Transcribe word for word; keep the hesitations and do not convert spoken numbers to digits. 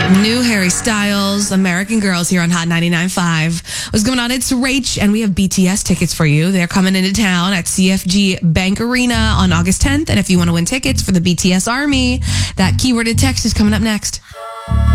New Harry Styles, American Girls here on Hot ninety-nine point five. What's going on? It's Rach, and we have B T S tickets for you. They're coming into town at C F G Bank Arena on August tenth. And if you want to win tickets for the B T S Army, that keyworded text is coming up next.